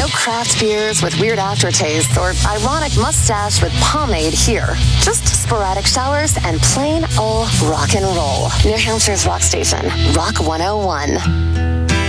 craft beers with weird aftertastes or ironic mustache with pomade here. Just sporadic showers and plain old rock and roll. New Hampshire's rock station, Rock 101.